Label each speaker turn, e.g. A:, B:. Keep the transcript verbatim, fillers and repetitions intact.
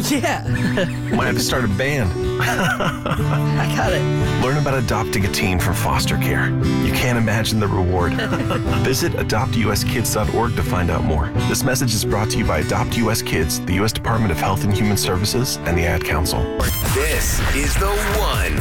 A: Yeah.
B: Might have to start a band.
A: I got it.
B: Learn about adopting a teen from foster care. You can't imagine the reward. Visit adopt u s kids dot org to find out more. This message is brought to you by Adopt U S Kids, the U S Department of Health and Human Services, and the Ad Council.
C: This is the one.